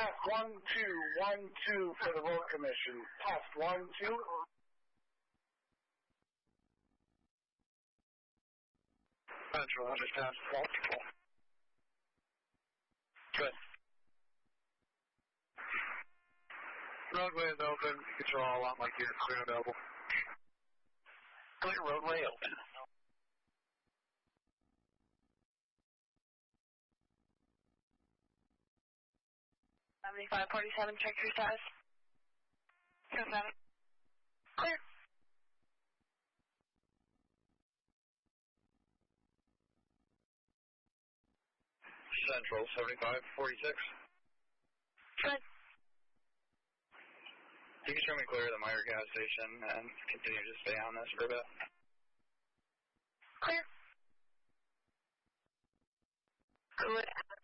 Test 1212 for the Road Commission. Test 12. Central, understand. Multiple. Good. Roadway is open. Control all on like units clear available. Clear roadway open. 7547, check your status. Confirm. Clear. Central, 7546. Good. You can show me clear of the Meyer gas station and continue to stay on this for a bit. Clear. Good.